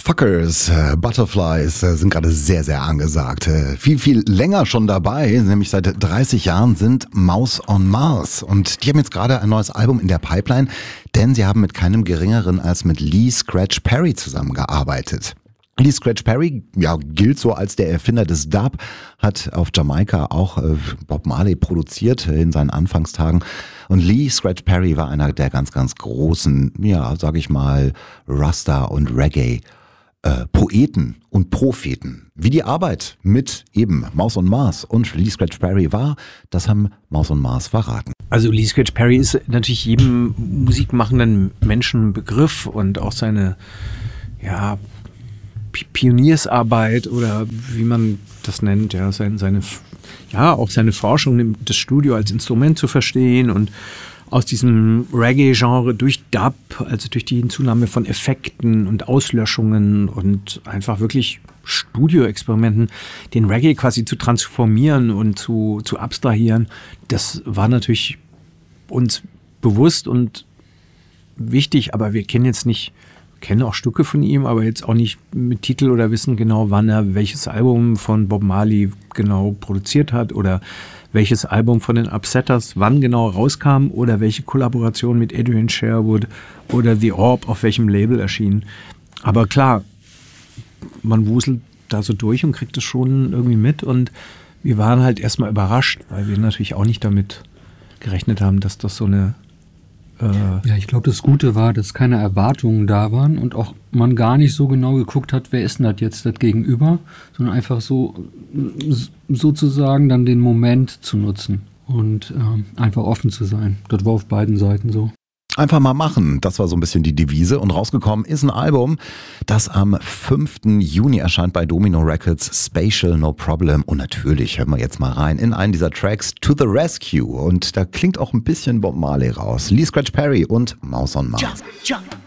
Fuckers, Butterflies sind gerade sehr, sehr angesagt. Viel länger schon dabei, nämlich seit 30 Jahren sind Mouse on Mars. Und die haben jetzt gerade ein neues Album in der Pipeline, denn sie haben mit keinem Geringeren als mit Lee Scratch Perry zusammengearbeitet. Lee Scratch Perry, ja, gilt so als der Erfinder des Dub, hat auf Jamaika auch Bob Marley produziert in seinen Anfangstagen. Und Lee Scratch Perry war einer der ganz, ganz großen, ja, sag ich mal, Rasta- und Reggae-Poeten und Propheten. Wie die Arbeit mit eben Mouse on Mars und Lee Scratch Perry war, das haben Mouse on Mars verraten. Also Lee Scratch Perry ist natürlich jedem musikmachenden Menschen ein Begriff und auch seine, ja, Pioniersarbeit oder wie man das nennt, ja, auch seine Forschung, das Studio als Instrument zu verstehen und aus diesem Reggae-Genre durch Dub, also durch die Hinzunahme von Effekten und Auslöschungen und einfach wirklich Studioexperimenten, den Reggae quasi zu transformieren und zu abstrahieren, das war natürlich uns bewusst und wichtig, aber wir kennen auch Stücke von ihm, aber jetzt auch nicht mit Titel oder wissen genau, wann er welches Album von Bob Marley genau produziert hat oder welches Album von den Upsetters wann genau rauskam oder welche Kollaboration mit Adrian Sherwood oder The Orb auf welchem Label erschien. Aber klar, man wuselt da so durch und kriegt es schon irgendwie mit und wir waren halt erstmal überrascht, weil wir natürlich auch nicht damit gerechnet haben, dass das so eine ja, ich glaube, das Gute war, dass keine Erwartungen da waren und auch man gar nicht so genau geguckt hat, wer ist denn das jetzt das Gegenüber, sondern einfach so sozusagen dann den Moment zu nutzen und einfach offen zu sein. Das war auf beiden Seiten so. Einfach mal machen, das war so ein bisschen die Devise und rausgekommen ist ein Album, das am 5. Juni erscheint bei Domino Records, Spatial No Problem und natürlich hören wir jetzt mal rein in einen dieser Tracks, To The Rescue und da klingt auch ein bisschen Bob Marley raus, Lee Scratch Perry und Mouse on Mars. Jump, jump.